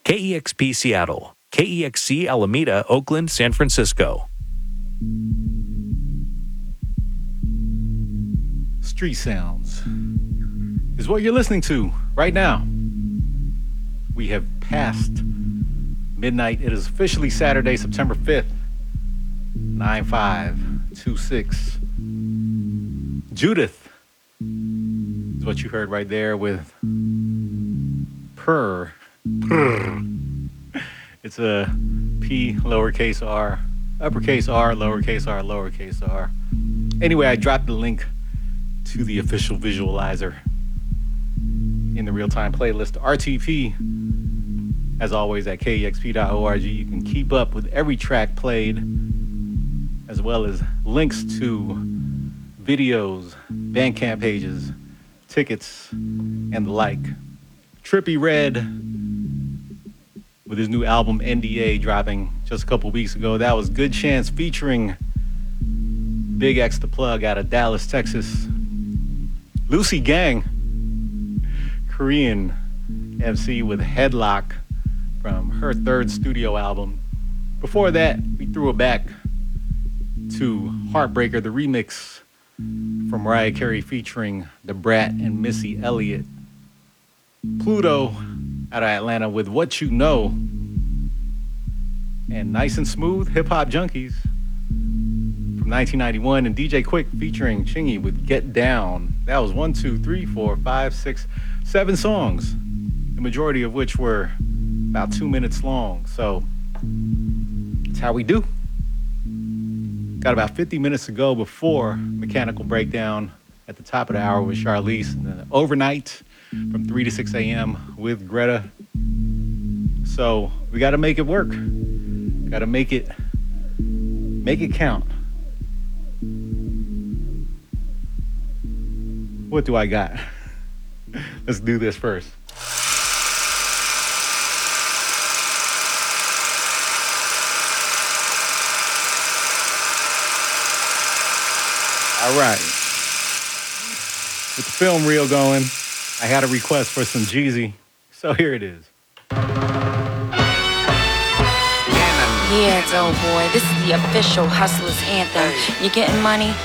KEXP Seattle, KEXC Alameda, Oakland, San Francisco. Street Sounds is what you're listening to right now. We have passed midnight. It is officially Saturday, September 5th, 9526. Judith is what you heard right there with Purr. It's a P, lowercase r, uppercase R, lowercase r, lowercase r. Anyway, I dropped the link to the official visualizer in the real-time playlist RTP. As always, at kexp.org, you can keep up with every track played, as well as links to videos, Bandcamp pages, tickets, and the like. Trippie Redd, with his new album NDA dropping just a couple weeks ago. That was Good Chance featuring Big X the Plug out of Dallas, Texas. Lucy Gang, Korean MC with Headlock from her third studio album. Before that, we threw it back to Heartbreaker, the remix from Mariah Carey featuring Da Brat and Missy Elliott. Pluto out of Atlanta with What You Know. And Nice and Smooth, Hip Hop Junkies from 1991. And DJ Quick featuring Chingy with Get Down. That was 1, 2, 3, 4, 5, 6, 7 songs, the majority of which were about 2 minutes long. So that's how we do. Got about 50 minutes to go before Mechanical Breakdown at the top of the hour with Charlize. And then overnight from 3 to 6 a.m. with Greta. So we got to make it work. Got to make it count. What do I got? Let's do this first. All right. With the film reel going, I had a request for some Jeezy, so here it is. Yeah, Doughboy, this is the official Hustlers anthem. You getting money?